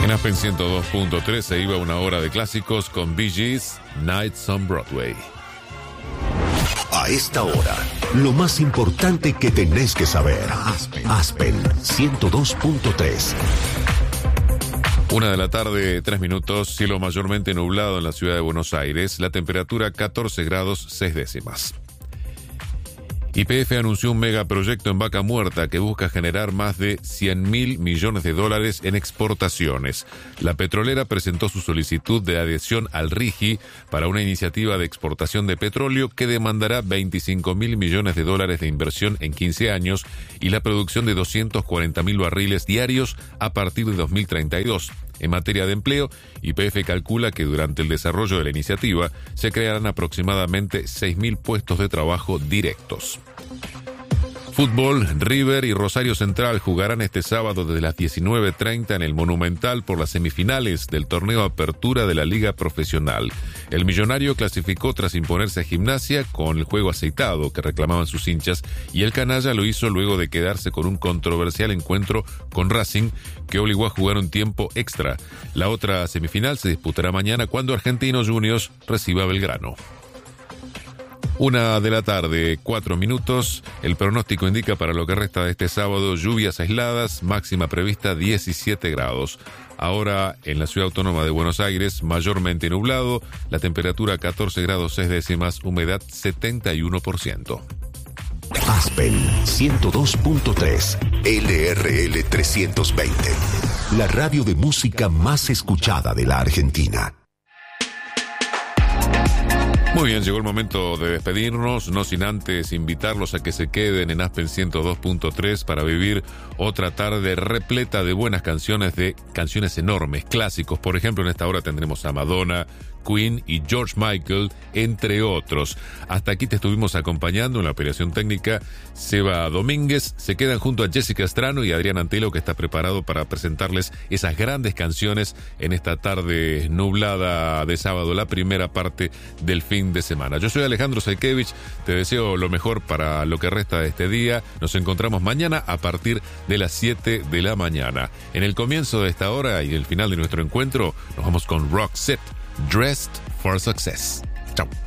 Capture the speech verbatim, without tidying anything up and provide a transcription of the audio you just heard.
En Aspen ciento dos punto tres se iba una hora de clásicos con Bee Gees, Nights on Broadway. A esta hora, lo más importante que tenés que saber. Aspen, Aspen ciento dos punto tres. Una de la tarde, tres minutos, cielo mayormente nublado en la ciudad de Buenos Aires, la temperatura catorce grados seis décimas. Y P F anunció un megaproyecto en Vaca Muerta que busca generar más de cien mil millones de dólares en exportaciones. La petrolera presentó su solicitud de adhesión al RIGI para una iniciativa de exportación de petróleo que demandará veinticinco mil millones de dólares de inversión en quince años y la producción de doscientos cuarenta mil barriles diarios a partir de dos mil treinta y dos. En materia de empleo, Y P F calcula que durante el desarrollo de la iniciativa se crearán aproximadamente seis mil puestos de trabajo directos. Fútbol, River y Rosario Central jugarán este sábado desde las diecinueve treinta en el Monumental por las semifinales del torneo Apertura de la Liga Profesional. El millonario clasificó tras imponerse a Gimnasia con el juego aceitado que reclamaban sus hinchas, y el canalla lo hizo luego de quedarse con un controversial encuentro con Racing que obligó a jugar un tiempo extra. La otra semifinal se disputará mañana cuando Argentinos Juniors reciba a Belgrano. Una de la tarde, cuatro minutos. El pronóstico indica para lo que resta de este sábado lluvias aisladas, máxima prevista diecisiete grados. Ahora en la ciudad autónoma de Buenos Aires, mayormente nublado, la temperatura catorce grados seis décimas, humedad setenta y uno por ciento. Aspen ciento dos punto tres, L R L trescientos veinte, la radio de música más escuchada de la Argentina. Muy bien, llegó el momento de despedirnos, no sin antes invitarlos a que se queden en Aspen ciento dos punto tres para vivir otra tarde repleta de buenas canciones, de canciones enormes, clásicos. Por ejemplo, en esta hora tendremos a Madonna, Queen y George Michael, entre otros. Hasta aquí te estuvimos acompañando en la operación técnica Seba Domínguez. Se quedan junto a Jessica Estrano y Adrián Antelo, que está preparado para presentarles esas grandes canciones en esta tarde nublada de sábado, la primera parte del fin de semana. Yo soy Alejandro Saikevich, te deseo lo mejor para lo que resta de este día. Nos encontramos mañana a partir de las siete de la mañana. En el comienzo de esta hora y el final de nuestro encuentro, nos vamos con Roxette, Dressed for Success. Chao.